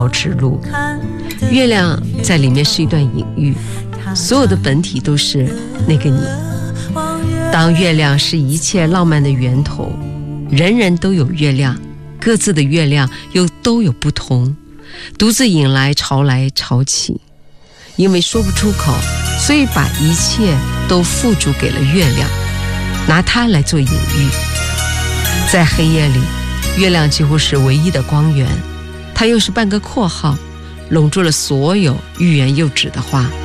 之路。月亮在里面是一段隐喻，所有的本体都是那个你。当月亮是一切浪漫的源头，人人都有月亮，各自的月亮又都有不同，独自引来潮起。因为说不出口，所以把一切都付诸给了月亮，拿它来做隐喻。在黑夜里，月亮几乎是唯一的光源，它又是半个括号，笼住了所有欲言又止的话。